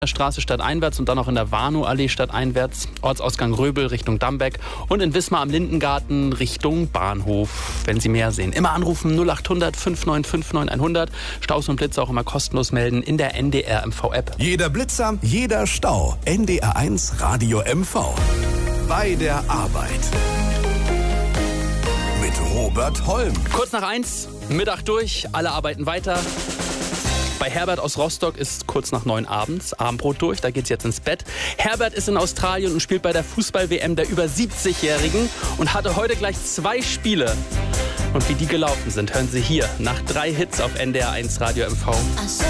Straße stadteinwärts und dann auch in der Warnow-Allee stadteinwärts, Ortsausgang Röbel Richtung Dambeck und in Wismar am Lindengarten Richtung Bahnhof. Wenn Sie mehr sehen, immer anrufen 0800 5959 100. Staus und Blitze auch immer kostenlos melden in der NDR MV-App. Jeder Blitzer, jeder Stau. NDR1 Radio MV. Bei der Arbeit. Mit Robert Holm. Kurz nach 1, Mittag durch, alle arbeiten weiter. Bei Herbert aus Rostock ist kurz nach 9 abends, Abendbrot durch, da geht's jetzt ins Bett. Herbert ist in Australien und spielt bei der Fußball-WM der über 70-Jährigen und hatte heute gleich 2 Spiele. Und wie die gelaufen sind, hören Sie hier nach 3 Hits auf NDR1 Radio MV.